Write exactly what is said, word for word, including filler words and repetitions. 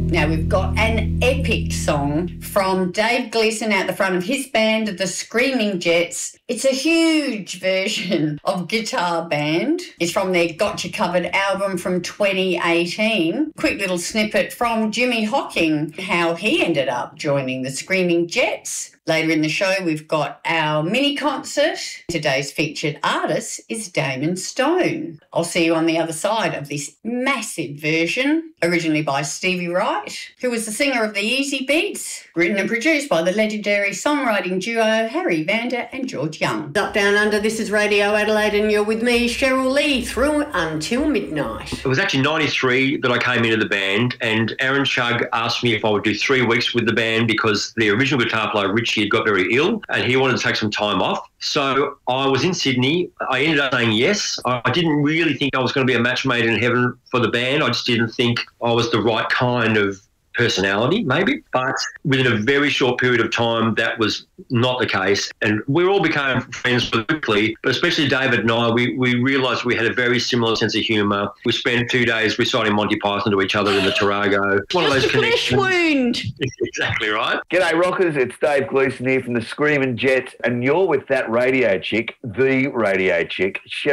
Now we've got an epic song from Dave Gleeson out the front of his band, the Screaming Jets. It's a huge version of Guitar Band. It's from their Gotcha Covered album from twenty eighteen. Quick little snippet from Jimmy Hocking, how he ended up joining the Screaming Jets. Later in the show, we've got our mini concert. Today's featured artist is Damon Stone. I'll see you on the other side of this massive version, originally by Stevie Wright, who was the singer of the Easy Beats, written and produced by the legendary songwriting duo Harry Vanda and George Young. Up, down, under, this is Radio Adelaide, and you're with me, Cheryl Lee, through until midnight. It was actually ninety-three that I came into the band, and Aaron Chugg asked me if I would do three weeks with the band because the original guitar player, Richie, had got very ill and he wanted to take some time off. So I was in Sydney. I ended up saying yes. I didn't really think I was going to be a match made in heaven for the band. I just didn't think I was the right kind of personality, maybe. But within a very short period of time, that was not the case. And we all became friends quickly, but especially David and I, we, we realised we had a very similar sense of humour. We spent two days reciting Monty Python to each other in the Tarago. One of those Just a flesh connections. wound. Exactly right. G'day, rockers. It's Dave Gleeson here from the Screaming Jets, and you're with that radio chick, the radio chick,